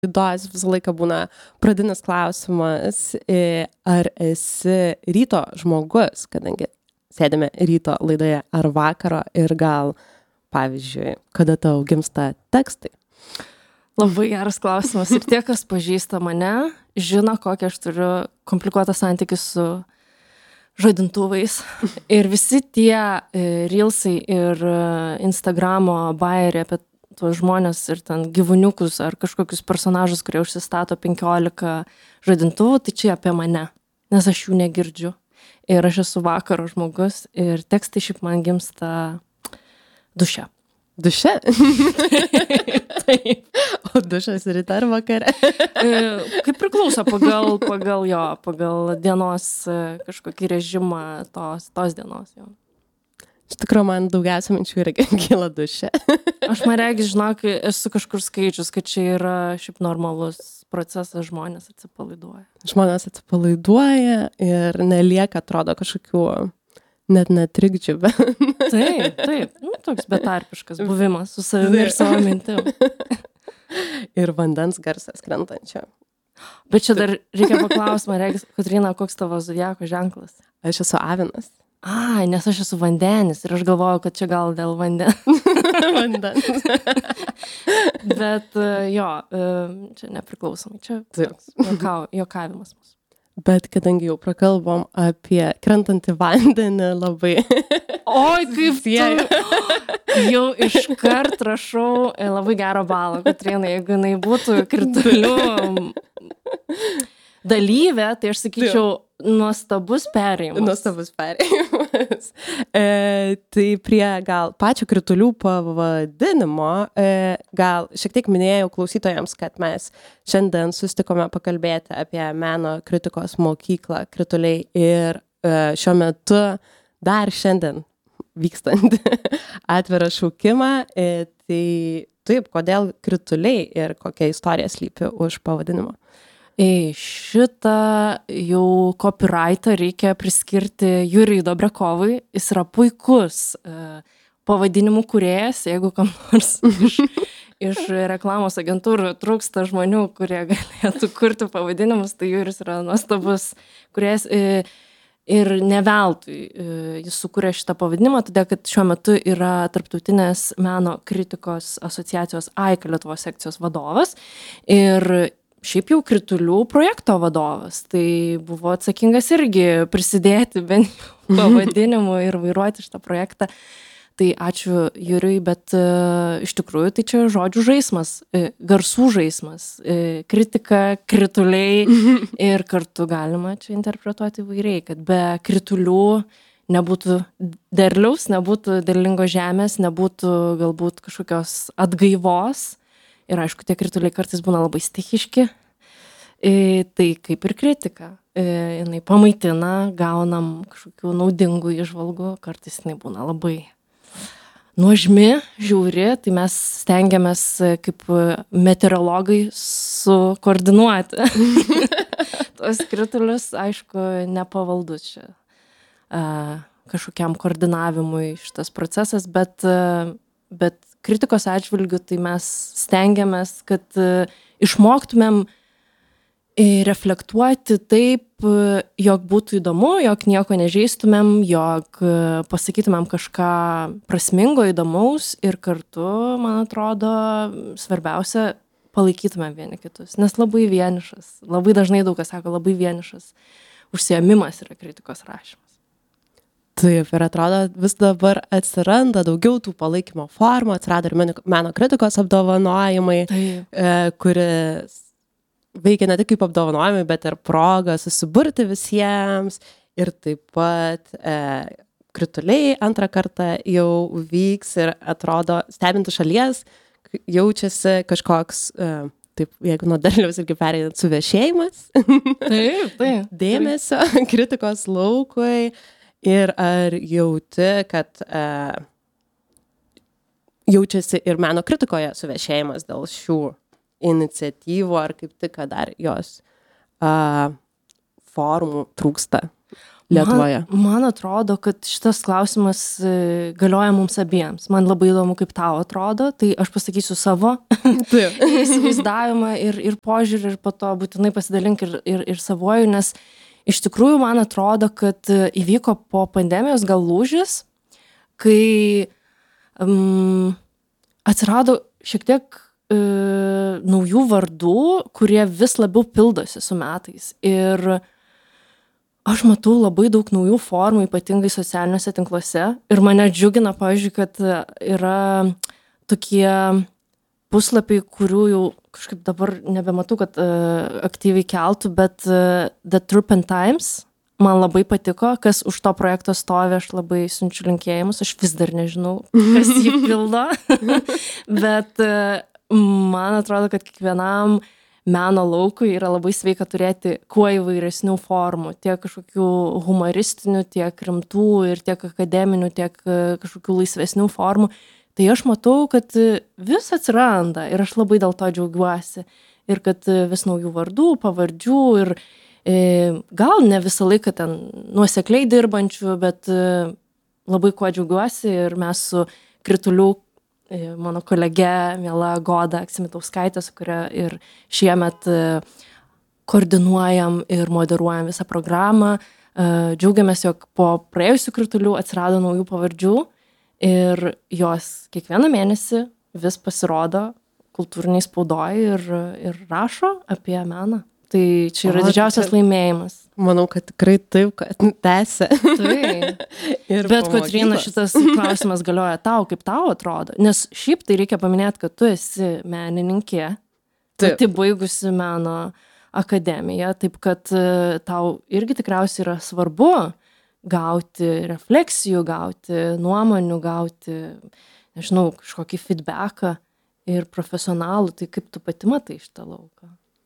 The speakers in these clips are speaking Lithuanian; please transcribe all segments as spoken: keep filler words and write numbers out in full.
laidos visą laiką būna pradinis klausimas, e, ar esi ryto žmogus, kadangi sėdime ryto laidoje, ar vakaro ir gal, pavyzdžiui, kada tau gimsta tekstai? Labai geras klausimas. Ir tie, kas pažįsta mane, žino, kokią aš turiu komplikuotą santykį su žadintuvais. Ir visi tie e, reelsai ir e, Instagramo bajeriai apie tuos žmonės ir ten gyvūniukus ar kažkokius personažus, kurie užsistato penkiolika žadintuvų, tai čia apie mane, nes aš jų negirdžiu. Ir aš esu vakaro žmogus ir tekstai šiaip man gimsta duše. Duše? Taip. O dušas ryte ar vakare? Kaip priklauso pagal, pagal jo, pagal dienos kažkokį režimą tos, tos dienos. Jo. Iš tikrųjų, man daugiausia minčių yra kyla duše. Aš man regis, žinok, esu kažkur skaičius, kad čia yra šiaip normalus procesas, žmonės atsipalaiduoja. Žmonės atsipalaiduoja ir nelieka, atrodo, kažkokių net netrikdžių, bet... Taip, taip, nu, toks betarpiškas buvimas su savimi ir savo mintim. Ir vandens garsas krentančio. Bet čia dar reikia paklausti, man regis, Kotryna, koks tavo zodiako ženklas? Aš esu avinas. Ai, nes aš esu vandenis ir aš galvoju, kad čia gal dėl vandens. Vandens. Bet jo, čia nepriklausomai, čia jokau, jokavimas mūsų. Bet kadangi jau prakalbom apie krentantį vandenį labai... Oi, kaip tu! Jau iškart rašau labai gerą balą, Kotryna, jeigu jinai būtų kritulių dalyvė, tai aš sakyčiau, nuostabus perėjimas. Nuostabus perėjimas. E, tai prie gal pačio kritulių pavadinimo, e, gal šiek tiek minėjau klausytojams, kad mes šiandien susitikome pakalbėti apie meno kritikos mokyklą Krituliai ir e, šiuo metu dar šiandien vykstantį atvirą šaukimą. E, tai taip, kodėl Krituliai ir kokia istorija slypi už pavadinimo? Į šitą jau copyrightą reikia priskirti Jurijui Dobriakovui. Jis yra puikus uh, pavadinimų kūrėjas, jeigu kam nors iš, iš reklamos agentūrų trūksta žmonių, kurie galėtų kurti pavadinimus, tai Jurijus yra nuostabus kūrėjas. Ir ne veltui jis sukūrė šitą pavadinimą, todėl kad šiuo metu yra Tarptautinės meno kritikos asociacijos AIKA Lietuvos sekcijos vadovas. Ir šiaip jau Kritulių projekto vadovas, tai buvo atsakingas irgi prisidėti bent pavadinimu ir vairuoti šitą projektą. Tai ačiū Jurijui, bet uh, iš tikrųjų tai čia žodžių žaismas, uh, garsų žaismas, uh, kritika, krituliai ir kartu galima čia interpretuoti įvairiai, kad be kritulių nebūtų derliaus, nebūtų derlingos žemės, nebūtų galbūt kažkokios atgaivos. Ir aišku, tie krituliai kartais būna labai stichiški, e, tai kaip ir kritika. E, jinai pamaitina, gaunam kažkokių naudingų įžvalgų, kartais jinai būna labai nuožmi, žiūri, tai mes stengiamės kaip meteorologai sukoordinuoti. Tuos kritulius, aišku, nepavaldus čia e, kažkokiam koordinavimui šitas procesas, bet, bet kritikos atžvilgiu, tai mes stengiamės, kad uh, išmoktumėm reflektuoti taip, uh, jog būtų įdomu, jog nieko nežeistumėm, jog uh, pasakytumėm kažką prasmingo, įdomaus ir kartu, man atrodo, svarbiausia, palaikytumėm vieni kitus. Nes labai vienišas, labai dažnai daug kas sako, labai vienišas užsiėmimas yra kritikos rašymas. Taip, ir atrodo, vis dabar atsiranda daugiau tų palaikymo formų, atsirado ir meno kritikos apdovanojimai, e, kuris veikia ne tik kaip apdovanojimai, bet ir proga susiburti visiems. Ir taip pat e, Krituliai antrą kartą jau vyks ir atrodo, stebinti šalies, jaučiasi kažkoks, e, taip, jeigu nuo derliaus irgi pereinant suvešėjimas, taip, taip. dėmesio kritikos laukui. Ir ar jauti, kad uh, jaučiasi ir meno kritikoje suvešėjimas dėl šių iniciatyvų, ar kaip tik, kad dar jos uh, formų trūksta? Lietuvoje? Man, man atrodo, kad šitas klausimas galioja mums abiems. Man labai įdomu, kaip tau atrodo, tai aš pasakysiu savo įsivaizdavimą ir, ir požiūrį ir po to būtinai pasidalink ir, ir, ir savoju, nes iš tikrųjų man atrodo, kad įvyko po pandemijos gal lūžis, kai um, atsirado šiek tiek uh, naujų vardų, kurie vis labiau pildosi su metais. Ir aš matau labai daug naujų formų, ypatingai socialiniuose tinkluose. Ir mane džiugina, pavyzdžiui, kad yra tokie puslapiai, kurių jau kažkaip dabar nebematau, kad uh, aktyviai keltų, bet uh, The Turpin Times man labai patiko, kas už to projekto stovi, aš labai siunčiu linkėjimus, aš vis dar nežinau, kas jį pildo, bet uh, man atrodo, kad kiekvienam meno laukui yra labai sveika turėti kuo įvairesnių formų, tiek kažkokių humoristinių, tiek rimtų ir tiek akademinių, tiek uh, kažkokių laisvesnių formų. Tai aš matau, kad vis atsiranda ir aš labai dėl to džiaugiuosi. Ir kad vis naujų vardų, pavardžių ir e, gal ne visą laiką ten nuosekliai dirbančių, bet e, labai kuo džiaugiuosi ir mes su Kritulių, e, mano kolege, miela Goda Aksamitauskaitė, su kuria ir šiemet e, koordinuojam ir moderuojam visą programą. E, džiaugiamės, jog po praėjusių Kritulių atsirado naujų pavardžių. Ir jos kiekvieną mėnesį vis pasirodo kultūriniai spaudoj ir, ir rašo apie meną. Tai čia yra o, didžiausias laimėjimas. Manau, kad tikrai taip, kad tęsia. Tai. Bet, Kotryna, šitas klausimas galioja tau, kaip tau atrodo. Nes šiaip tai reikia paminėti, kad tu esi menininkė, pati baigusi meno akademiją, taip kad tau irgi tikriausiai yra svarbu gauti refleksijų, gauti nuomonių, gauti, nežinau, kažkokį feedbacką ir profesionalų. Tai kaip tu pati matai šitą lauką?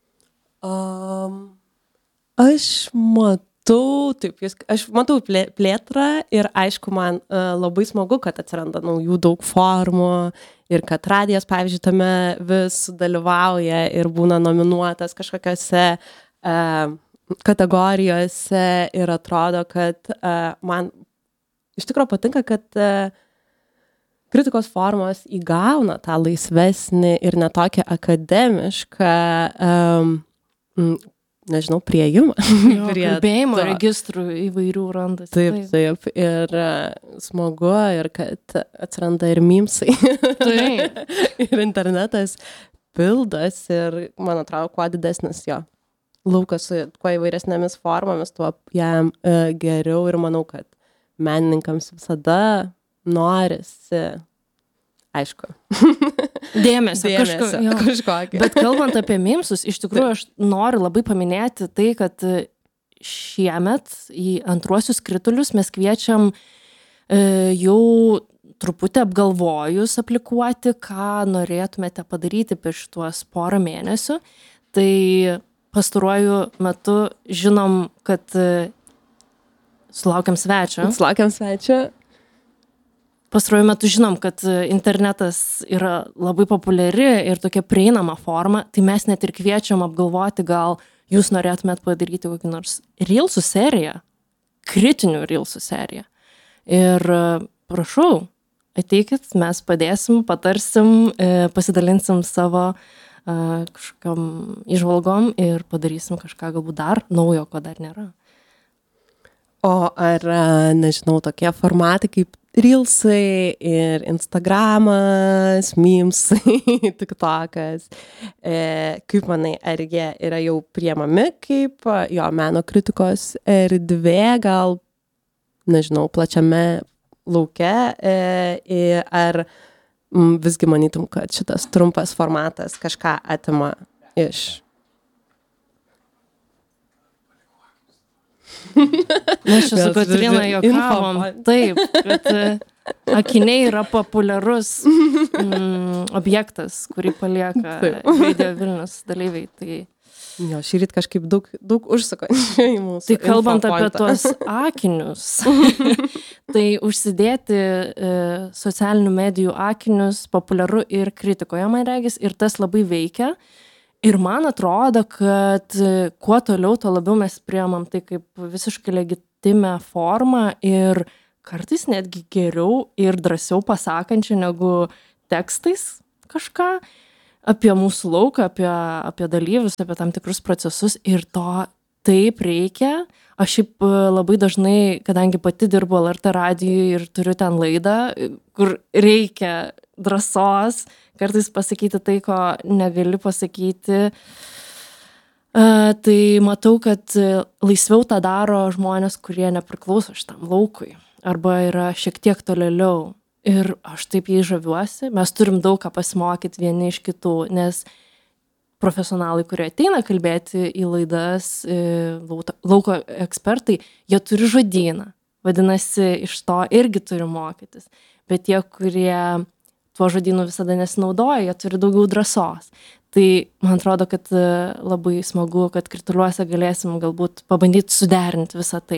Um, aš matau, taip, aš matau plėtrą ir aišku, man uh, labai smagu, kad atsiranda naujų daug formų ir kad radijas, pavyzdžiui, tame vis dalyvauja ir būna nominuotas kažkokiose uh, kategorijose ir atrodo, kad uh, man iš tikrųjų patinka, kad uh, kritikos formos įgauna tą laisvesnį ir netokį akademišką, um, nežinau, priėjimą. Jo, prie kalbėjimo to. Registrų įvairių randasi. Taip, taip, ir uh, smagu, ir kad atsiranda ir mimsai. Taip. Ir internetas pildas ir, man atrodo, kuo didesnis jo laukas su kuo įvairesnėmis formomis, tuo jam uh, geriau ir manau, kad menininkams visada norisi, aišku, dėmesio, dėmesio kažko, kažkokį. Bet kalbant apie mimsus, iš tikrųjų aš noriu labai paminėti tai, kad šiemet į antruosius Kritulius mes kviečiam uh, jau truputį apgalvojus aplikuoti, ką norėtumėte padaryti per šituos porą mėnesių. Tai pastaruoju metu žinom, kad sulaukiam svečio. Sulaukiam svečio. Pastaruoju metu žinom, kad internetas yra labai populiari ir tokia prieinama forma, tai mes net ir kviečiam apgalvoti, gal jūs norėtumėt padaryti kokį nors reelsų seriją, kritinių reelsų seriją. Ir prašau, ateikit, mes padėsim, patarsim, pasidalinsim savo kažkokiam įžvalgom ir padarysim kažką galbūt dar naujo, ko dar nėra. O ar, nežinau, tokie formatai kaip reelsai ir Instagramas, memesai, TikTokas, e, kaip manai, ar jie yra jau priemami kaip jo meno kritikos erdvė, gal, nežinau, plačiame lauke, e, ar visgi manytum, kad šitas trumpas formatas kažką atima iš. Mes čia su Kotryna juokavom. Taip, kad akiniai yra populiarus mm, objektas, kurį palieka Radio Vilnius dalyviai. Tai jo, šįryt kažkaip daug, daug užsuko į mūsų. Tai kalbant apie tuos akinius, tai užsidėti e, socialinių medijų akinius populiaru ir kritikoje, man regis, ir tas labai veikia. Ir man atrodo, kad kuo toliau, to labiau mes priimam tai kaip visiškai legit, intimę formą ir kartais netgi geriau ir drąsiau pasakančią negu tekstais kažką apie mūsų lauką, apie, apie dalyvius, apie tam tikrus procesus ir to taip reikia. Aš šiaip labai dažnai, kadangi pati dirbu L R T radijui ir turiu ten laidą, kur reikia drąsos, kartais pasakyti tai, ko negali pasakyti, tai matau, kad laisviau tą daro žmonės, kurie nepriklauso šitam laukui arba yra šiek tiek tolėliau. Ir aš taip jį žaviuosi. Mes turim daug ką pasimokyti vieni iš kitų, nes profesionalai, kurie ateina kalbėti į laidas, lauko ekspertai, jie turi žodyną. Vadinasi, iš to irgi turi mokytis. Bet tie, kurie tuo žodynu visada nesinaudoja, jie turi daugiau drąsos. Tai man atrodo, kad labai smagu, kad Krituliuose galėsim galbūt pabandyti suderinti visą tai.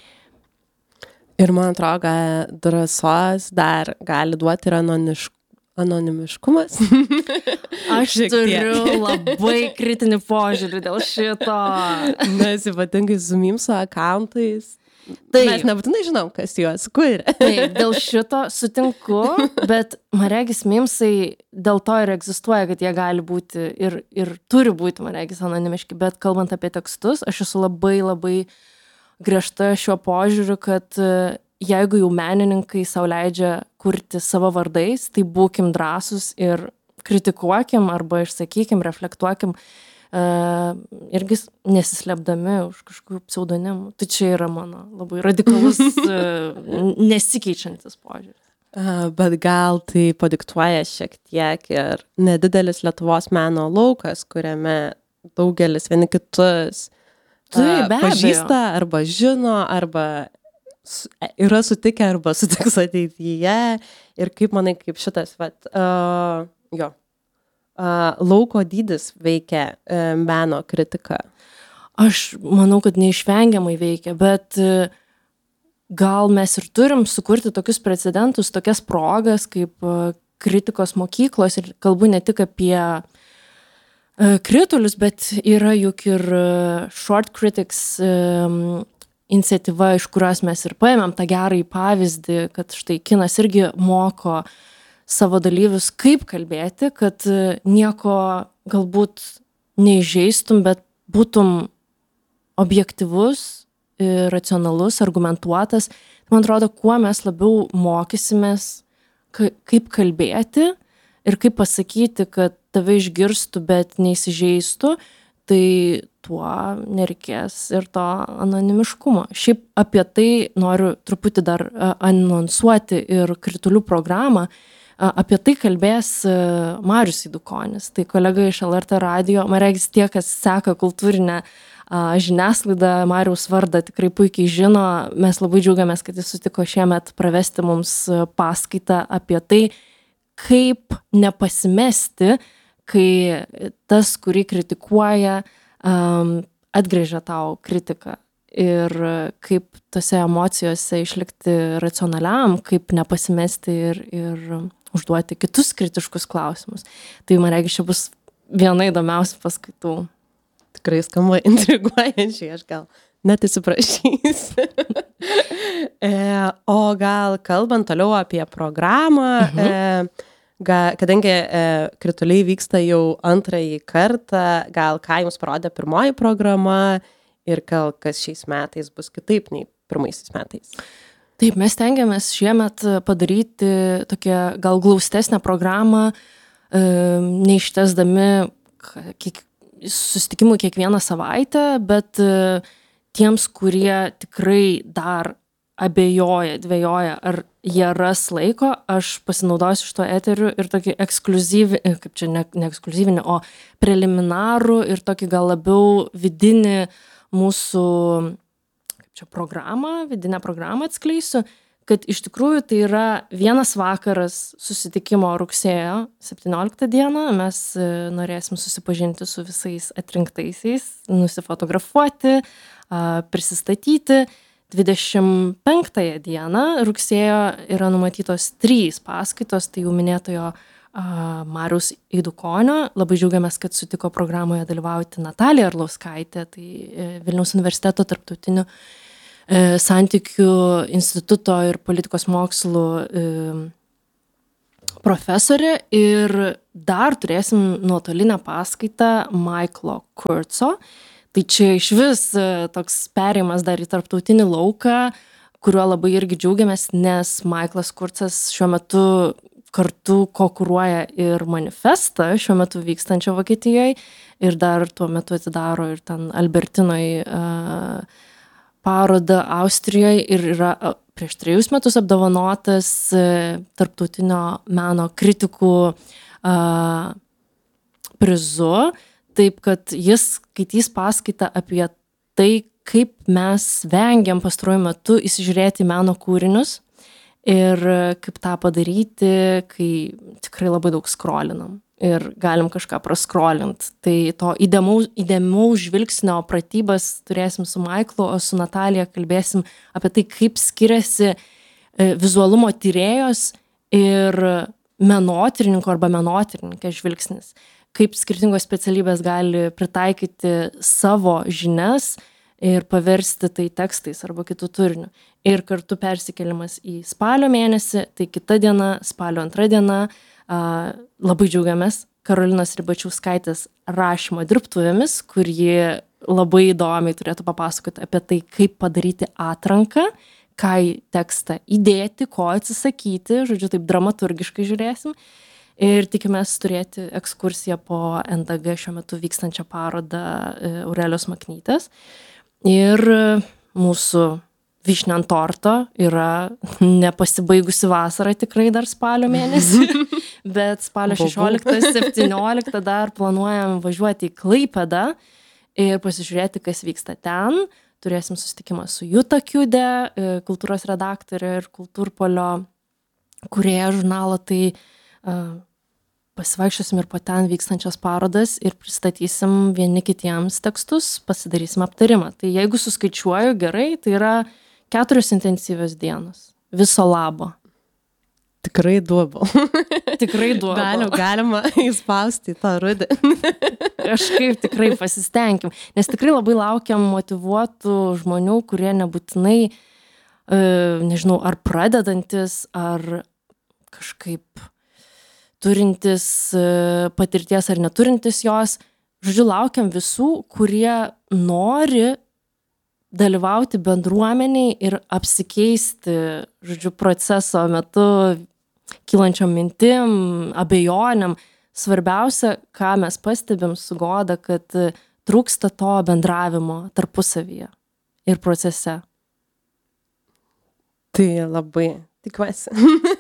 Ir man atrodo, drąsos dar gali duoti ir anoniš, anonimiškumas. Aš turiu labai kritinį požiūrį dėl šito. Nes ypatingai su mimso akauntais. Taip. Mes nebūtinai žinom, kas juos kuria. Taip, dėl šito sutinku, bet man regis mimsai dėl to ir egzistuoja, kad jie gali būti ir, ir turi būti, man regis, anonimiški. Bet kalbant apie tekstus, aš esu labai labai griežta šiuo požiūriu, kad jeigu jau menininkai sau leidžia kurti savo vardais, tai būkim drąsus ir kritikuokim arba išsakykim, reflektuokim, uh, irgi nesislėpdami už kažkokių pseudonimų. Tai čia yra mano labai radikalus, uh, nesikeičiantis požiūris. Uh, bet gal tai padiktuoja šiek tiek ir nedidelis Lietuvos meno laukas, kuriame daugelis vieni kitus Taip, be pažįsta, arba žino, arba yra sutikę, arba sutiks ateityje. Ir kaip manai, kaip šitas, vat, uh, jo, uh, lauko dydis veikia uh, meno kritiką? Aš manau, kad neišvengiamai veikia, bet uh, gal mes ir turim sukurti tokius precedentus, tokias progas, kaip uh, kritikos mokyklos, ir kalbu ne tik apie kritulius, bet yra juk ir Short Critics um, iniciatyva, iš kurios mes ir paėmėm tą gerąjį pavyzdį, kad štai kinas irgi moko savo dalyvius, kaip kalbėti, kad nieko galbūt neįžeistum, bet būtum objektyvus, racionalus, argumentuotas. Man atrodo, kuo mes labiau mokysimės, kaip kalbėti ir kaip pasakyti, kad tave išgirstų, bet neįsižeistų, tai tuo nereikės ir to anonimiškumo. Šiaip apie tai noriu truputį dar anonsuoti ir Kritulių programą. Apie tai kalbės Marius Eidukonis, tai kolega iš L R T radijo. Man regis tie, kas seka kultūrinę žiniasklaidą, Mariaus vardą tikrai puikiai žino. Mes labai džiaugiamės, kad jis sutiko šiemet pravesti mums paskaitą apie tai, kaip nepasimesti, kai tas, kurį kritikuoja, um, atgrėžia tau kritiką. Ir kaip tose emocijose išlikti racionaliam, kaip nepasimesti ir, ir užduoti kitus kritiškus klausimus. Tai man regis, čia bus viena įdomiausių paskaitų. Tikrai skamba intriguojančiai, aš gal net įsiprašysiu. e, o gal kalbant toliau apie programą, mhm. e, Ga, kadangi e, Krituliai vyksta jau antrąjį kartą, gal ką jums parodė pirmoji programa ir gal kas šiais metais bus kitaip nei pirmaisiais metais? Taip, mes tengiamės šiemet padaryti tokią gal glaustesnę programą, e, neištesdami kiek, susitikimų kiekvieną savaitę, bet e, tiems, kurie tikrai dar abejoja, dvejoja, ar jie ras laiko, aš pasinaudosiu šito eteriu ir tokį ekskliuzyvį, kaip čia ne, ne ekskliuzyvinį, o preliminarų ir tokį gal labiau vidinį mūsų, kaip čia, programą, vidinę programą atskleisiu, kad iš tikrųjų tai yra vienas vakaras susitikimo rugsėjo septynioliktą dieną. Mes norėsim susipažinti su visais atrinktaisiais, nusifotografuoti, prisistatyti. dvidešimt penktąją dieną rugsėjo yra numatytos trys paskaitos, tai jau minėtojo Mariaus Eidukonio. Labai džiaugiamės, kad sutiko programoje dalyvauti Natalija Arlauskaitė, tai Vilniaus universiteto tarptautinių santykių instituto ir politikos mokslų profesorė ir dar turėsim nuotolinę paskaitą Michaelo Kurtzo. Tai čia iš vis toks perėjimas dar į tarptautinį lauką, kuriuo labai irgi džiaugiamės, nes Michaelas Kurtzas šiuo metu kartu kokuruoja ir manifestą šiuo metu vykstančio Vokietijoje ir dar tuo metu atidaro ir ten Albertinoje uh, parodą Austrijoje ir yra uh, prieš trejus metus apdovanotas uh, tarptautinio meno kritikų uh, prizu, taip kad jis skaitys paskaitą apie tai, kaip mes vengiam pastaruoju metu įsižiūrėti į meno kūrinius ir kaip tą padaryti, kai tikrai labai daug skrolinam ir galim kažką praskrolint. Tai to įdėmaus, įdėmaus žvilgsnio pratybas turėsim su Michaelu, o su Natalija kalbėsim apie tai, kaip skiriasi vizualumo tyrėjos ir menotyrininko arba menotyrininkės žvilgsnis. Kaip skirtingos specialybės gali pritaikyti savo žinias ir paversti tai tekstais arba kitų turinių. Ir kartu persikėlimas į spalio mėnesį, tai kita diena, spalio antra diena, a, labai džiaugiamės Karolinos Ribačiauskaitės rašymo dirbtuvėmis, kur ji labai įdomiai turėtų papasakoti apie tai, kaip padaryti atranką, ką į tekstą įdėti, ko atsisakyti, žodžiu, taip dramaturgiškai žiūrėsim. Ir tikimės turėti ekskursiją po N D G šiuo metu vykstančią parodą Aurelijos Maknytės. Ir mūsų vyšnia ant torto yra nepasibaigusi vasara tikrai dar spalio mėnesį, bet spalio šešioliktą septynioliktą dar planuojam važiuoti į Klaipėdą ir pasižiūrėti, kas vyksta ten. Turėsim susitikimą su Juta Kiudė, kultūros redaktorė ir Kultūrpolio kūrėja žurnalo, tai uh, pasivaikščiosim ir po ten vykstančias parodas ir pristatysim vieni kitiems tekstus, pasidarysim aptarimą. Tai jeigu suskaičiuoju gerai, tai yra keturios intensyvios dienos. Viso labo. Tikrai duobu. Tikrai duobu. Galim, galima įspausti tą rudį. Kažkaip tikrai pasistengim. Nes tikrai labai laukiam motyvuotų žmonių, kurie nebūtinai, nežinau, ar pradedantis, ar kažkaip turintis patirties ar neturintis jos. Žodžiu, laukiam visų, kurie nori dalyvauti bendruomeniai ir apsikeisti, žodžiu, proceso metu kylančiom mintim, abejonėm. Svarbiausia, ką mes pastebim su Goda, kad trūksta to bendravimo tarpusavyje ir procese. Tai labai tikiuosi,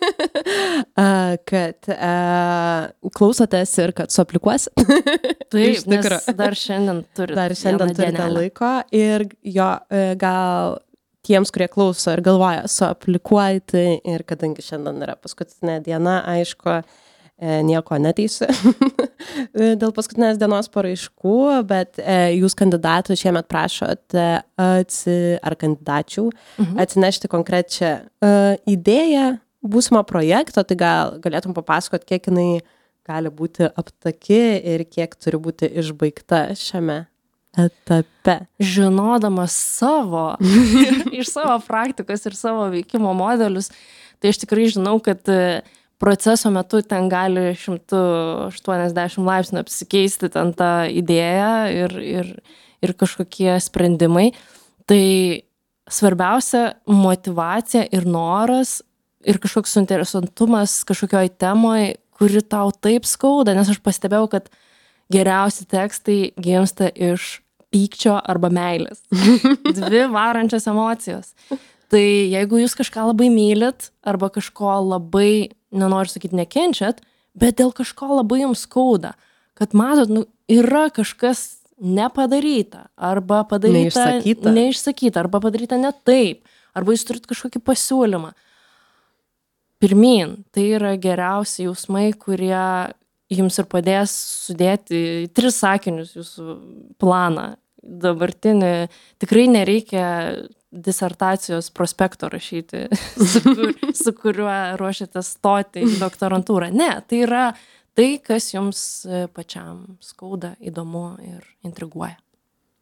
kad klausotės ir kad suaplikuosi. Taip, nes dar šiandien turite dar šiandien turite laiko ir jo gal tiems, kurie klauso ir galvoja suaplikuoti ir kadangi šiandien yra paskutinė diena, aišku, nieko neteisiu dėl paskutinės dienos paraiškų, bet jūs kandidatų šiemet prašote atsi, ar kandidačių mhm. atsinešti konkrečią idėją būsimo projekto, tai gal galėtum papasakot, kiek jinai gali būti aptaki ir kiek turi būti išbaigta šiame etape. Žinodama savo, iš savo praktikos ir savo veikimo modelius, tai aš tikrai žinau, kad proceso metu ten gali šimtas aštuoniasdešimt laipsnių apsikeisti ten tą idėją ir, ir, ir kažkokie sprendimai. Tai svarbiausia motyvacija ir noras ir kažkoks suinteresuotumas kažkokioj temoj, kuri tau taip skauda, nes aš pastebėjau, kad geriausi tekstai gimsta iš pykčio arba meilės. Dvi varančios emocijos. Tai jeigu jūs kažką labai mylit arba kažko labai, nenoriu sakyti, nekenčiat, bet dėl kažko labai jums skauda, kad matot, nu, yra kažkas nepadaryta arba padaryta neišsakyta. neišsakyta arba padaryta ne taip, arba jūs turit kažkokį pasiūlymą. Pirmyn, tai yra geriausi jausmai, kurie jums ir padės sudėti tris sakinius jūsų planą. Dabartinį tikrai nereikia disertacijos prospekto rašyti, su, kur, su kuriuo ruošiate stoti į doktorantūrą. Ne, tai yra tai, kas jums pačiam skauda, įdomu ir intriguoja.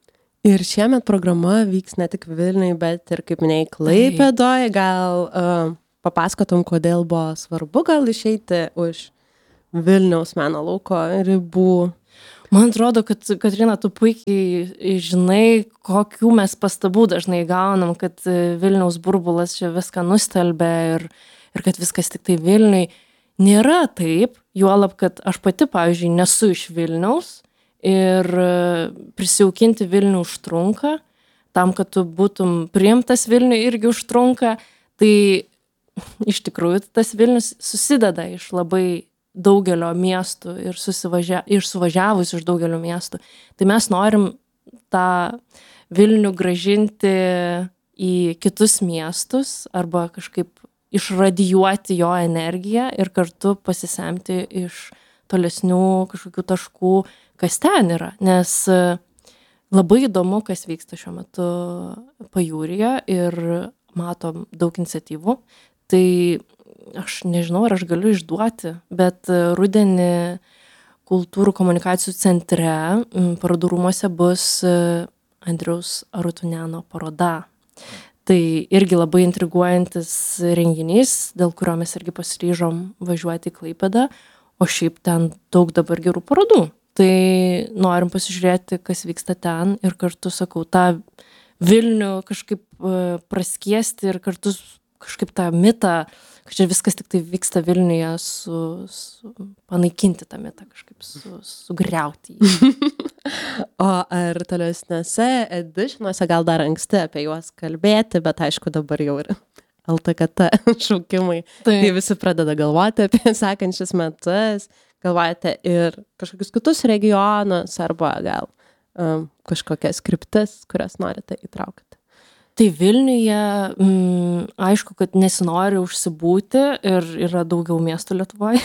Ir šiemet programa vyks ne tik Vilniui, bet ir, kaip minėjai, Klaipėdoje. Gal uh, papasakotum, kodėl buvo svarbu gal išeiti už Vilniaus meno lauko ribų? Man atrodo, kad, Katrina, tu puikiai žinai, kokių mes pastabų dažnai gaunam, kad Vilniaus burbulas čia viską nustelbė ir, ir kad viskas tik tai Vilniui. Nėra taip, juolab, kad aš pati, pavyzdžiui, nesu iš Vilniaus ir prisijaukinti Vilnių užtrunka, tam, kad tu būtum priimtas Vilniui irgi užtrunka, tai iš tikrųjų tas Vilnius susideda iš labai daugelio miestų ir, susivažia, ir suvažiavus iš daugelio miestų. Tai mes norim tą Vilnių gražinti į kitus miestus arba kažkaip išradijuoti jo energiją ir kartu pasisemti iš tolesnių kažkokių taškų, kas ten yra. Nes labai įdomu, kas vyksta šiuo metu pajūryje ir matom daug iniciatyvų. Tai aš nežinau, ar aš galiu išduoti, bet rudenį Kultūrų komunikacijų centre parodų rūmuose bus Andriaus Arutuniano paroda. Tai irgi labai intriguojantis renginys, dėl kurio mes irgi pasiryžom važiuoti į Klaipėdą, o šiaip ten daug dabar gerų parodų. Tai norim pasižiūrėti, kas vyksta ten ir kartu, sakau, tą Vilnių kažkaip praskiesti ir kartu kažkaip tą mitą, kad čia viskas tik tai vyksta Vilniuje, su, su, panaikinti tą mitą, kažkaip su, sugriauti jį. O ar tolesniuose editionuose gal dar anksti apie juos kalbėti, bet aišku dabar jau ir L T K T šaukimai. Tai visi pradeda galvoti apie sekančius metus, galvojate ir kažkokius kitus regionus arba gal um, kažkokias kryptis, kurias norite įtraukti. Tai Vilniuje, mm, aišku, kad nesinori užsibūti ir yra daugiau miestų Lietuvoje.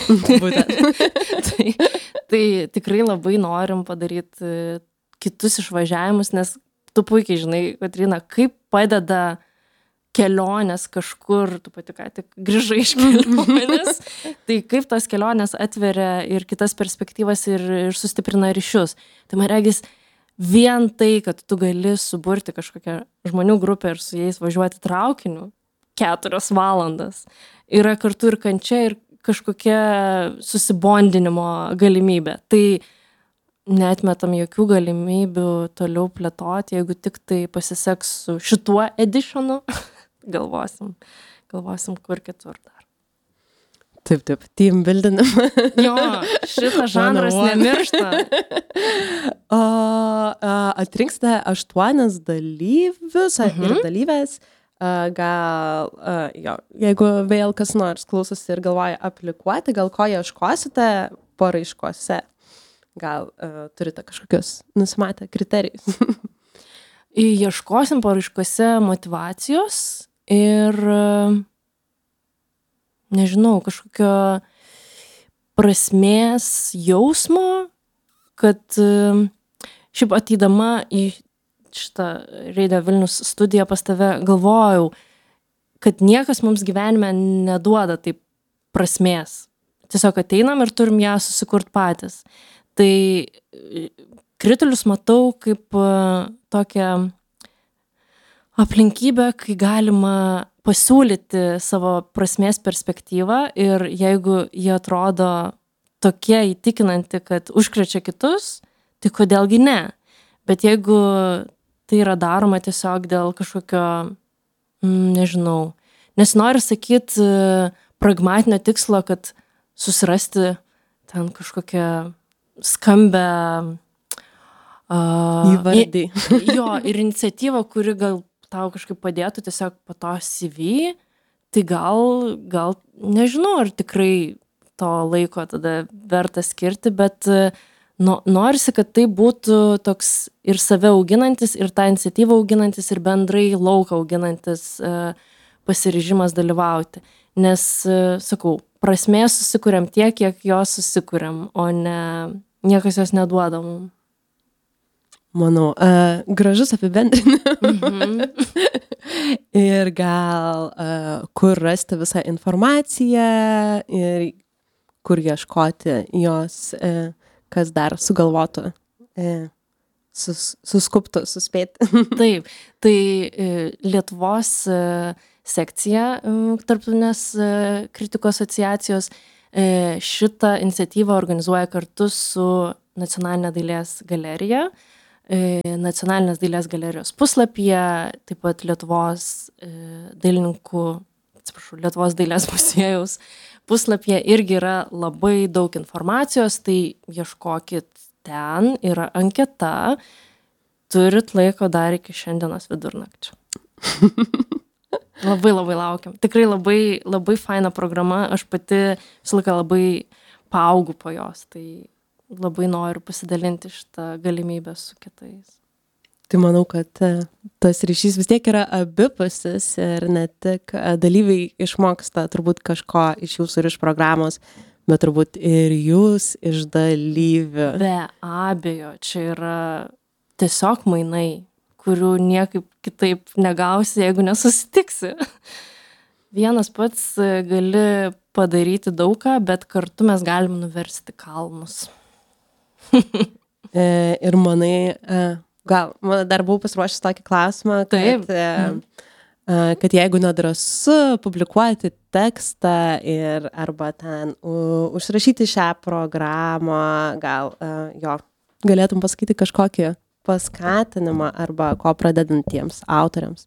tai, tai tikrai labai norim padaryti kitus išvažiavimus, nes tu puikiai žinai, Katrina, kaip padeda kelionės kažkur, tu pati ką tik grįžai iš kelionės, tai kaip tos kelionės atveria ir kitas perspektyvas ir, ir sustiprina ryšius. Tai man regis, vien tai, kad tu gali suburti kažkokią žmonių grupę ir su jais važiuoti traukiniu keturias valandas, yra kartu ir kančia, ir kažkokia susibondinimo galimybė. Tai neatmetam jokių galimybių toliau plėtoti, jeigu tik tai pasiseks su šituo editionu, galvosim, galvosim kur kitur dar. Taip, taip, team building. Jo, šitas žanras nemiršta. O atrinksite aštuonis dalyvius mhm. ir dalyvės. Gal, jo, jeigu vėl kas nors klausosi ir galvoja aplikuoti, gal ko ieškosite paraiškose? Gal uh, turite kažkokius nusimatę kriterijus? Ieškosim paraiškose motyvacijos ir nežinau, kažkokio prasmės jausmo, kad šiaip ateidama į šitą Radio Vilnius studiją pas tave galvojau, kad niekas mums gyvenime neduoda taip prasmės. Tiesiog ateinam ir turim ją susikurt patys. Tai kritulius matau kaip tokią aplinkybę, kai galima pasiūlyti savo prasmės perspektyvą ir jeigu jie atrodo tokie įtikinanti, kad užkrečia kitus, tai kodėlgi ne. Bet jeigu tai yra daroma tiesiog dėl kažkokio, nežinau, nesinori sakyti pragmatinio tikslo, kad susirasti ten kažkokią skambę uh, įvardį. Jo, ir iniciatyvą, kuri gal tau kažkaip padėtų tiesiog po to C V, tai gal, gal nežinau, ar tikrai to laiko tada verta skirti, bet no, norisi, kad tai būtų toks ir save auginantis, ir tą iniciatyvą auginantis, ir bendrai lauką auginantis uh, pasiryžimas dalyvauti. Nes, uh, sakau, prasmės susikuriam tiek, kiek jos susikuriam, o ne niekas jos neduoda mum. Manau, uh, gražus apibendrinimas. Mhm. Ir gal uh, kur rasti visą informaciją ir kur ieškoti jos, uh, kas dar sugalvotų uh, sus, suskuptų, suspėti. Taip, tai Lietuvos sekcija Tarptautinės kritikų asociacijos šitą iniciatyvą organizuoja kartu su Nacionalinė dailės galerija. Nacionalinės dailės galerijos puslapyje, taip pat Lietuvos dailininkų, atsiprašau, Lietuvos dailės muziejaus puslapyje irgi yra labai daug informacijos, tai ieškokit ten, yra anketa, turit laiko dar iki šiandienos vidurnakčio. Labai labai laukiam. Tikrai labai, labai faina programa, aš pati visą laiką labai paaugu po jos, tai labai noriu pasidalinti šitą galimybę su kitais. Tai manau, kad tas ryšys vis tiek yra abipusis ir ne tik dalyviai išmoksta turbūt kažko iš jūsų ir iš programos, bet turbūt ir jūs iš dalyvių. Be abejo, čia yra tiesiog mainai, kurių niekaip kitaip negausi, jeigu nesusitiksi. Vienas pats gali padaryti daugą, bet kartu mes galim nuversti kalnus. Ir manai, gal, dar buvau pasiruošęs tokį klausimą, kad, kad jeigu nedrąsu publikuoti tekstą ir arba ten užrašyti šią programą, gal jo, galėtum pasakyti kažkokį paskatinimą arba ko pradedantiems autoriams.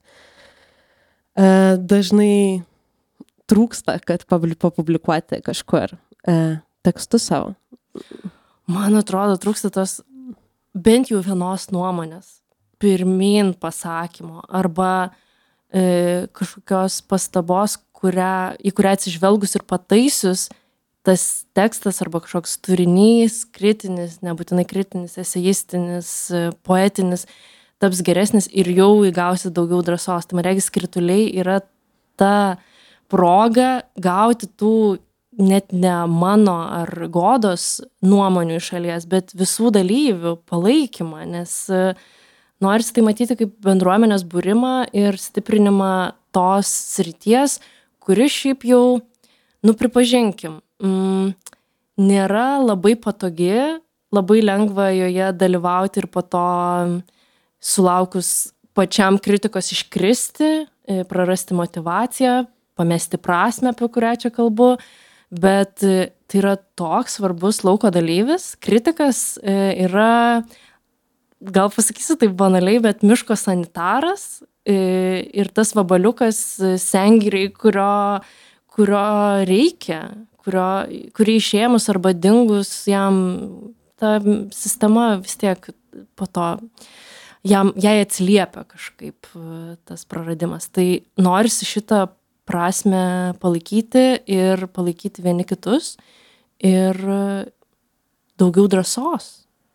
Dažnai trūksta, kad papublikuoti kažkur tekstus savo. Man atrodo, trūksta tos bent jau vienos nuomonės, pirmin pasakymo arba e, kažkokios pastabos, kurią, į kurią atsižvelgus ir pataisius, tas tekstas arba kažkoks turinys, kritinis, nebūtinai kritinis, eseistinis, poetinis, taps geresnis ir jau įgausi daugiau drąsos. Tai man regis, krituliai yra ta proga gauti tų net ne mano ar Godos nuomonių iš šalies, bet visų dalyvių palaikymą, nes norisi tai matyti kaip bendruomenės būrimą ir stiprinimą tos srities, kuri šiaip jau, nu pripažinkim, mm, nėra labai patogi, labai lengva joje dalyvauti ir po to sulaukus pačiam kritikos iškristi, prarasti motyvaciją, pamesti prasmę, apie kurią čia kalbu. Bet tai yra toks svarbus lauko dalyvis. Kritikas yra, gal pasakysiu taip banaliai, bet miško sanitaras ir tas vabaliukas sengiriai, kurio, kurio reikia, kurio, kurį išėmus arba dingus jam ta sistema vis tiek po to jam, jai atsiliepia kažkaip tas praradimas. Tai norisi šitą prasme palaikyti ir palaikyti vieni kitus ir daugiau drąsos.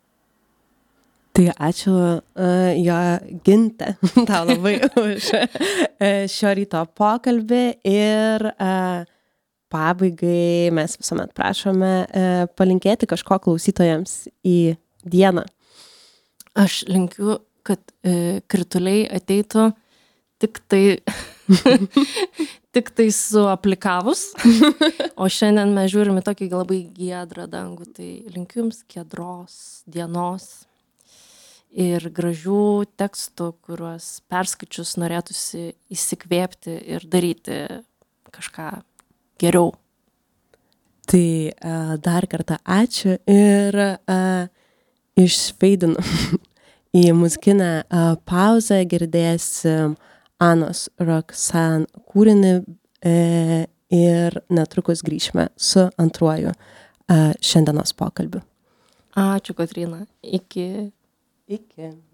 Tai ačiū uh, Joginte tau labai už šio ryto pokalbį ir uh, pabaigai mes visuomet prašome uh, palinkėti kažko klausytojams į dieną. Aš linkiu, kad uh, krituliai ateitų tik tai tik tai su aplikavus, o šiandien mes žiūrime tokį labai giedrą dangų, tai linkiu jums giedros dienos ir gražių tekstų, kuriuos perskaičius norėtųsi įsikvėpti ir daryti kažką geriau. Tai uh, dar kartą ačiū ir uh, išspeidinu į muzikinę uh, pauzę, girdėsim Anos Roxanne kūrinį e, ir netrukus grįšime su antruoju e, šiandienos pokalbiu. Ačiū, Kotryna. Iki. Iki.